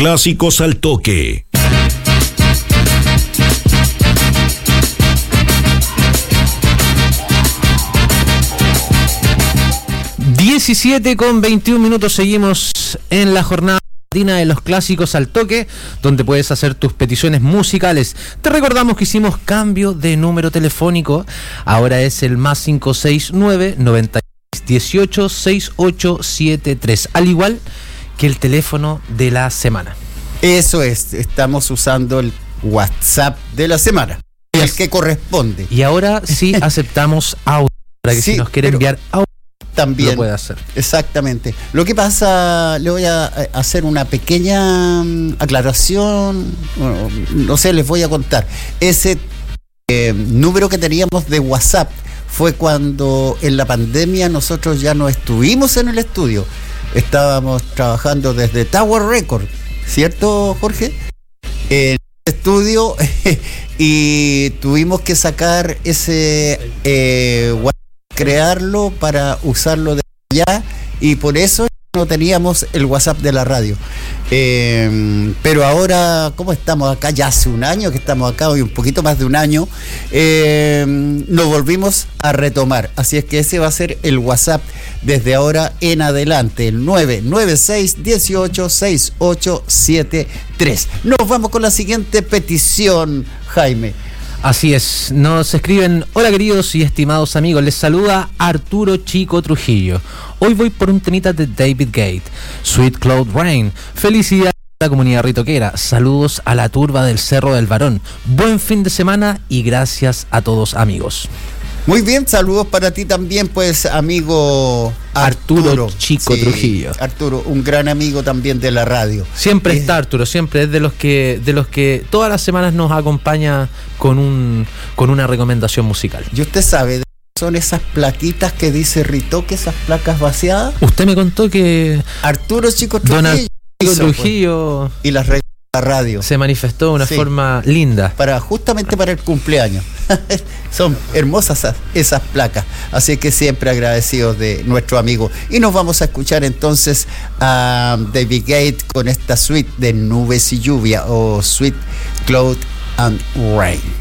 Clásicos al Toque. 17:21, seguimos en la jornada de los Clásicos al Toque, donde puedes hacer tus peticiones musicales. Te recordamos que hicimos cambio de número telefónico, ahora es el +569 96 18 6873, al igual que el teléfono de la semana. Eso es, estamos usando el WhatsApp de la semana, el que corresponde. Y ahora sí aceptamos audio, para que sí, si nos quiere enviar audio, también lo puede hacer. Exactamente. Lo que pasa, le voy a hacer una pequeña aclaración, bueno, no sé, les voy a contar. Ese número que teníamos de WhatsApp fue cuando en la pandemia nosotros ya no estuvimos en el estudio. Estábamos trabajando desde Tower Record, ¿cierto, Jorge? En el estudio y tuvimos que sacar ese WhatsApp, crearlo para usarlo de allá, y por eso no teníamos el WhatsApp de la radio. Pero ahora, como estamos acá, ya hace un año que estamos acá, hoy un poquito más de un año, nos volvimos a retomar. Así es que ese va a ser el WhatsApp desde ahora en adelante, el 996 18 6873. Nos vamos con la siguiente petición, Jaime. Así es, nos escriben: hola queridos y estimados amigos, les saluda Arturo Chico Trujillo. Hoy voy por un temita de David Gate, Sweet Cloud Rain. Felicidades a la comunidad ritoquera, saludos a la turba del Cerro del Varón, buen fin de semana y gracias a todos amigos. Muy bien, saludos para ti también, pues, amigo Arturo Chico Trujillo. Arturo, un gran amigo también de la radio. Siempre está Arturo, siempre es de los que todas las semanas nos acompaña con una recomendación musical. ¿Y usted sabe, son esas plaquitas que dice Ritoque, esas placas vaciadas? Usted me contó que Arturo Chico Trujillo. Don Arturo Trujillo, pues, y las reglas de la radio se manifestó de una forma linda. Justamente para el cumpleaños. Son hermosas esas placas. Así que siempre agradecidos de nuestro amigo. Y nos vamos a escuchar entonces a David Gate con esta suite de Nubes y Lluvia, o Sweet Cloud and Rain.